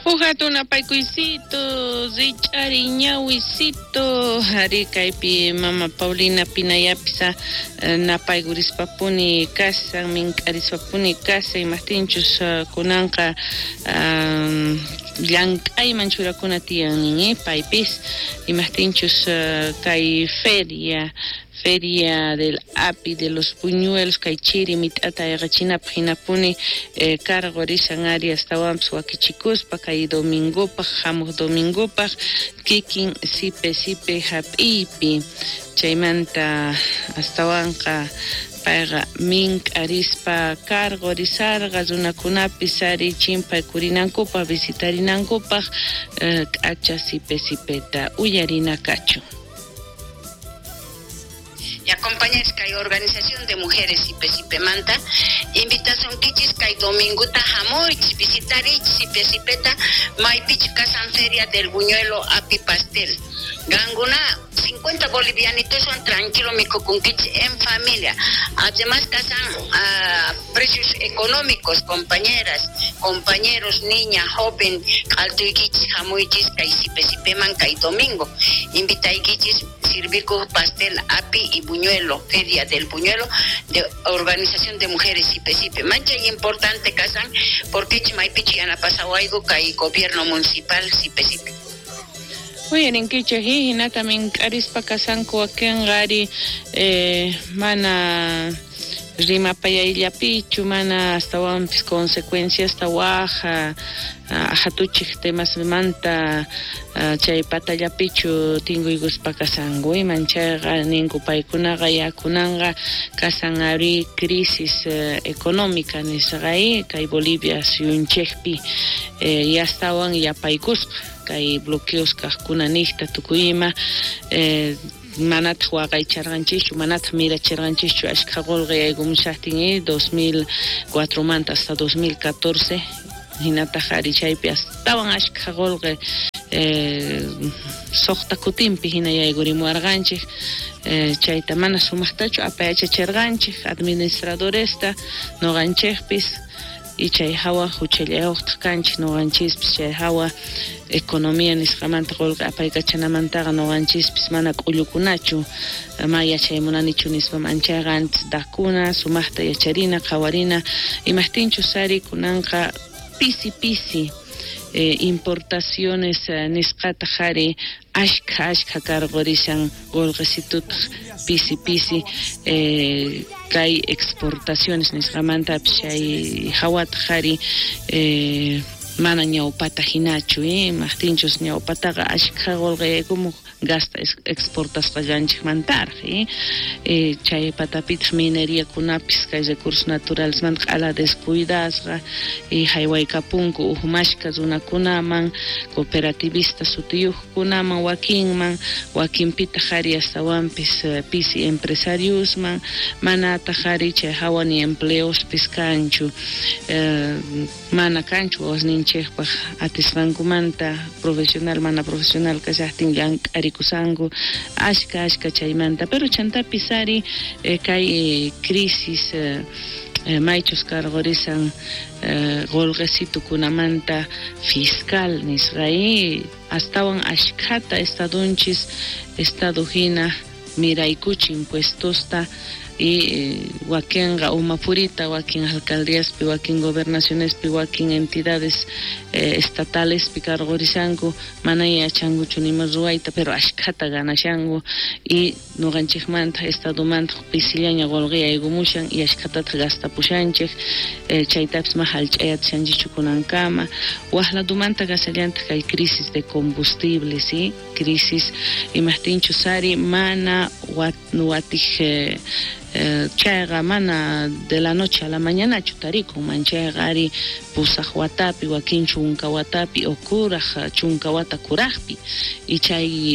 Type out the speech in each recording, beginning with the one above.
Jugatuna paikuisito, zichariñawisito, harikaypi mama Paulina Pinayapisa, napaigurispapuni casa, minkarisapuni casa, imastinchus kunanka llank'ayman churakuna tiyan paypis, imastinchus kay Feria del Api de los Buñuelos, Kaichiri, Mitata, Erachinap, Hinapuni, Cargo, Risangari, hasta Wamps, Wakichikuspa, Kai Domingopa, Jamos Domingopa, Kikin, Sipe, Hapipi, Chaimanta, hasta Wanka, Paga, Mink, Arispa, Cargo, Risarga, Zunakunapi, Sari, Chimpa, Kurinancopa, Visitarinancopa, Acha, Sipeta, Uyarina, Cacho. Y acompañes que hay Organización de Mujeres Sipemanta, invitación kichis que hay Dominguta Jamoy, visitarich Sipeta, Maipich Casan Feria del Buñuelo Api Pastel. Ganguna, 50 bolivianitos son tranquilos, mi cocunquich en familia. Además, casan precios económicos, compañeros, niñas, joven, alto y kichis, jamoichis, que hay Sipeman, que hay domingo. Invita y kichis, Sirvico Pastel, Api y Buñuelo, Feria del Buñuelo, de Organización de Mujeres Sipe. Mancha y importante casan, porque Chimaipichi han pasado algo que hay gobierno municipal Sipe. Oye, en Kichaji, también Arispa Casanco, aquí en Gari, mana Rima Payaya Pichu, mana hasta Wampis, consecuencias, hasta Waja, Hatuchik, temas manta, Chay Pataya Pichu, Tingo y Guspa Casango, y Manchaga, Ningu Paikunaga, Yakunanga, Casangari, crisis económica, Nisraí, Kai Bolivia, Siunchekpi, ya estaban ya Paikuspa. Hay bloqueos kunanista Tukuyima, manat huagay charganchichu, manat mira charganchichu, ashkagolga y gumshahtin 2004 manta hasta 2014, hinata harichaypi estaban ashkagolga sohta kutimpi hina ya igurimuarganchik, chayta mana sumahtachu apayacha charganchik, administradoresta no ganchekpis. Y chay hawa huchallawta kanchik noqanchispis chay hawa economía nisqamanta qolqa apaykachanamantaqa noqanchispis mana k'ullukunachu ma yachaymunanichu nispa anchayqa antes dakuna sumaqta yacharina qawarina imaqtinchu sari kunanqa pisi importaciones nisqata qhari ashka karqurisan qolqisituta pisi kay exportaciones nisqamanta pshay hawat qhari mana ñawpata hinachu maqtinchus ñawpataqa ashka qolqaykumu gasta exportas qallanchik mantarji chay patapit minería kunapis kay recursos naturales man qala descuidasqa y haywaykapunku uhmashka runakunaman cooperativista sutiyuqkunaman wakinpita qhari astawanpis pisi empresariosman manata qhari chay hawa ni empleospis kanchu mana kanchu wasninchikpaq atisqankumanta profesional mana profesional kashaqtin llank'arikusanku ashka chaymanta pero chantapi sari kay crisis maychus karqurisan qolqesitukunamanta fiscal nisqay astawan ashkata estado hina miraykuchi impuestosta y wakinqa umapurita wakin alcaldíaspi wakin gobernacionespi wakin entidades estatales karqurisanku mana yachankuchu nima ruwayta pero ashkata ganashanku y nuqanchikmanta estadomanta pisillaña qolqiyaykumushan y ashkatata gastapushanchik chaytapis ma hallch'ayatishanchichu kunankama waqladumanta kasallanta kay crisis de combustibles crisis imaqtinchu sari mana watij chayqa mana de la noche a la mañana chutarikun manchayqari pusaq watapi wakin chunka watapi o kuraq chunka wata kuraqpi y chay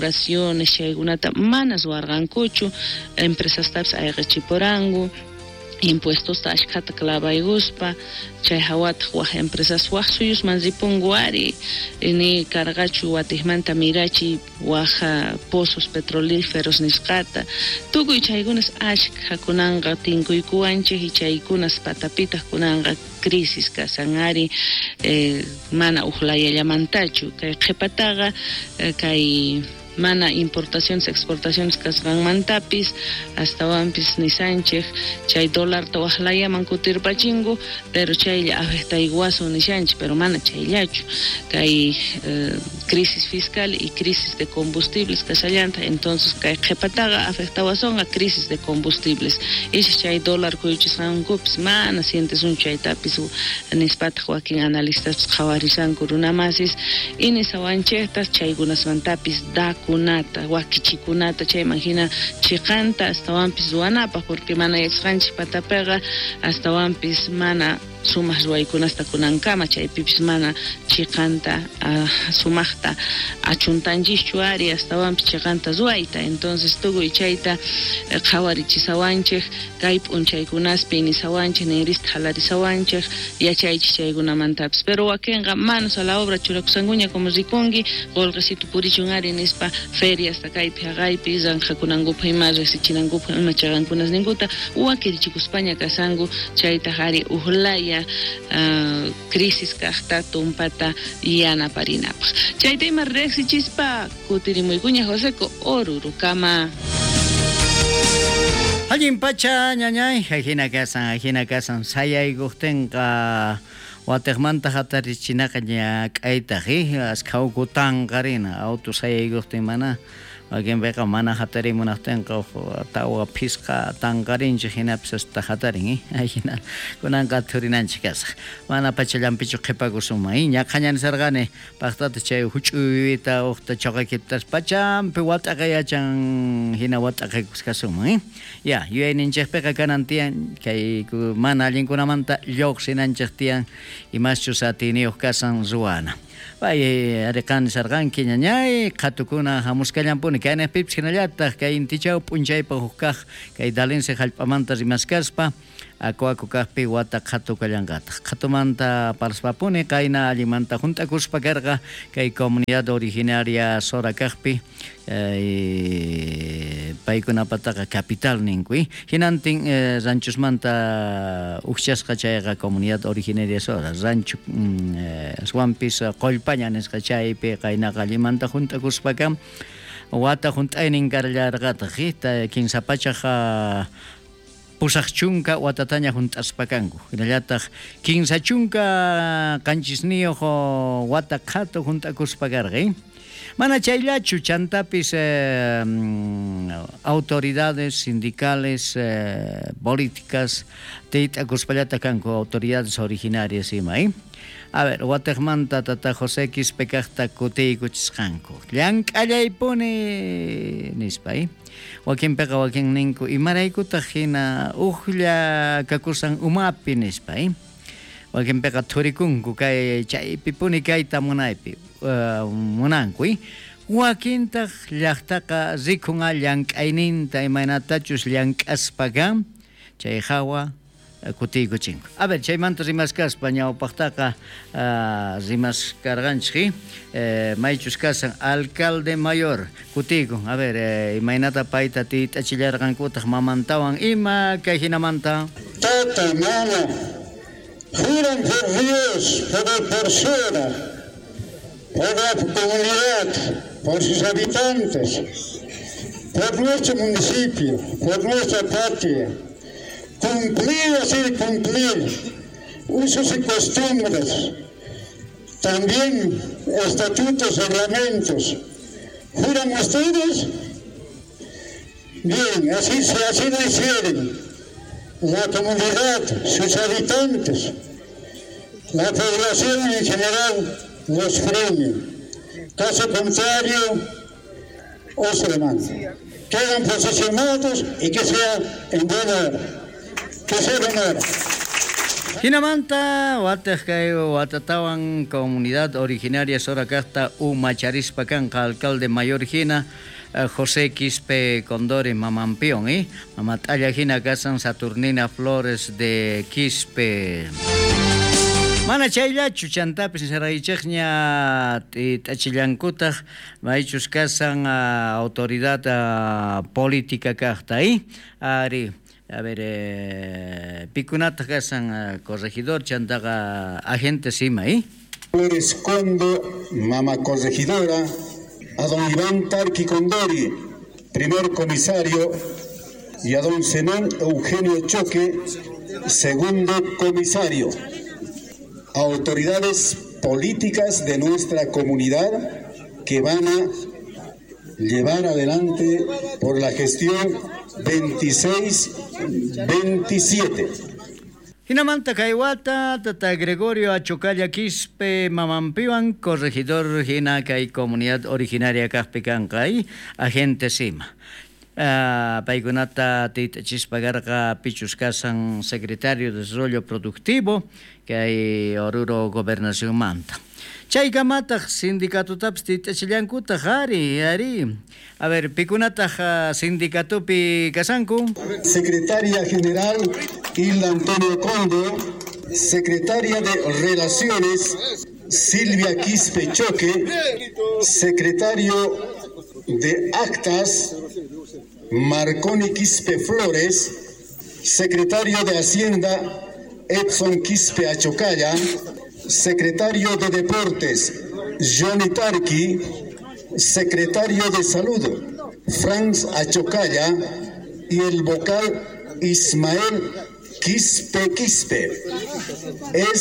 exploraciones chaykunata mana suwarqankuchu empresastapas ayqichipuranku impuestos tashkata clavaiguspa chay hawat wah empresas wah suyus manzipunguari ni cargachu watihmanta mirachi waja pozos petrolíferos nisqata tukuy chaykunas ashka kunanga tinkuykuwanchik y chaykunas patapita kunanga crisis kasanari mana uqlayallamantachu kay qhipataqa kay mana importaciones exportaciones kasqanmantapis astawanpis nisanchik chay dólar tawaqlayaman kutirpachingu pero chaylla afectayguasu nishanchik pero mana chayllachu kay crisis fiscal y crisis de combustibles kasallanta entonces kay qhipataqa afectawasonqa crisis de combustibles ish chay dólar kuyuchisqankupis mana sientesun chaytapis nispataq wakin analistas qhawarisanku runamasis inisawanchiktas chaykunasmantapis kunata wakichikunata chay imagina chiqanta astawanpis ruwanapaq porque mana yachqanchik patapiqa astawanpis mana sumas ruwaykunasta kunankama chaypipis mana chiqanta sumaqta achuntanchikchu ari astawanpis chiqanta ruwayta entonces tukuy chayta qhawarichisawanchik kay p'unchaykunaspi inisawanchik ninrista halarisawanchik yachaychik chaykunamantapis pero wakinqa manos a la obra churakusankuña como rikunki qolqisitu purichun ari nispa feriasta kaypi haqaypi ranjakunankupa ima resichinankupa ima chaqankunas ninkuta wakirichikuspaña kasanku chayta ari uqlaya crisis kaqta tumpata yanaparinapaq chayta ima riqsichispa kutirimuykuña Joseco Orurukama. Allin pacha ñañay hina kasan sayaykuqtinqa wateqmanta hatarichinaqa ña k'aytaqi askhawkutanqarina auto sayaykuqtin mana wakinpiqa mana hatarimunaqtinqa tawa phisqa tanqarinchik hinapis hasta hatarin hina kunanqa thurinanchik kasaq mana pachallampichu qhipakusunman ñaqañanisarqani paqtata chay huch'uyta uqta chaqakiptas pachampi wat'aqayachan hina wat'aqaykuskasunman ya yuyayninchikpiqa kanan tiyan kay mana allinkunamanta lluqsinanchik tiyan imaschu satiniyuq kasan ruwana Vaya, arekan sargan kiñañay, katukuna hamuskallanpuni, kayna pips hinallataq, kay intichaw punchaypa hukkaq, kay dalinse hallp'amanta rimaskaspa, aku kaqpi wata qhatukallanqataq. Qhatumanta parspapuni, kayna allimanta juntakuspa karqa, kay comunidad originaria Sora kaqpi, paykunapataqa capital ninkuy. Hinantin ranchosmanta uqchasqa chayqa comunidad originaria Sora, rancho swampis qollpaña nisqa chaypi qaynaqa allimanta juntakuspaka wata junt'aynin karllarqataq kinsapachaq pusaq chunka watataña junt'aspakanku hinallataq kinsa chunka qanchisniyuq wata qhatu junt'akuspakarqa mana chayllachu chantapis autoridades sindicales políticas tiyt'akuspallata kanku autoridades originarias imay a ver, wateqmanta tata José Quispekaqta kutiykuchisqanku llank'allaypuni nispay wakinpiqa wakin ninku imaraykutaq hina uqlla kakursan umapi nispay wakinpiqa thurikunku kay chaypipuni kayta munaypi munankuy wakintaq llaqtaqa rikunqa llank'ayninta imaynatachus llank'aspaqa chay hawa kutiykuchinku. A ver, chaymanta rimaskaspa ñawpaqtaqa rimaskarqanchik maychus kasan alcalde mayor kutiyku. A ver, imaynata payta tiyt'achillarqankutaq mamantawan ima kay hinamanta. Tata, mama, juran por Dios, por la persona, por la comunidad, por sus habitantes, por nuestro municipio, por nuestra patria, cumplir así cumplir usos y costumbres, también estatutos, reglamentos. ¿Juran ustedes? Bien, así lo hicieron. La comunidad, sus habitantes, la población en general los premian. Caso contrario, os demanda. Quedan posesionados y que sea en buena hora. Que sea en buena hora. Hinamanta, Watatawan, comunidad originaria Soracasta, Umacharispa Canca, alcalde mayor Hina, José Quispe Condori Mamampión, Mamatalla Hina Casan Saturnina Flores de Quispe. Mana chayla chuchantapis saraychaqña t'achillankutaq maychus kasan autoridad política kaqta ari a ver pikunata kasan corregidor chantaqa agente sima Flores Condo, mama corregidora, a don Iván Tarqui Condori, primer comisario, y a don Zenón Eugenio Choque, segundo comisario. Autoridades políticas de nuestra comunidad que van a llevar adelante por la gestión 26-27. Hinamanta Kaiwata, Tata Gregorio Achocalla Quispe Mamampiwan, corregidor Hina Kai comunidad originaria Kajpicancay, agente Sima. Paigunata Tita Chispagarca Pichuscasan, secretario de Desarrollo Productivo, que hay Oruro Gobernación Manta. Chaykamata sindicato taps Tita Chillankuta Hari. A ver, Picunata sindicato pi Casanku. Secretaria General Hilda Antonio Condo, secretaria de Relaciones Silvia Quispe Choque, secretario de Actas Marconi Quispe Flores, secretario de Hacienda Edson Quispe Achocalla, secretario de Deportes Johnny Tarqui, secretario de Salud Franz Achocalla y el vocal Ismael Quispe.